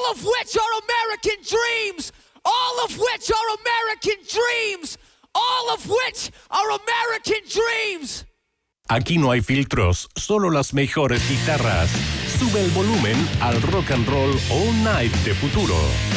all of which are American dreams, all of which are American dreams, all of which are American dreams. Aquí no hay filtros, solo las mejores guitarras. Sube el volumen al Rock and Roll All Night de Futuro.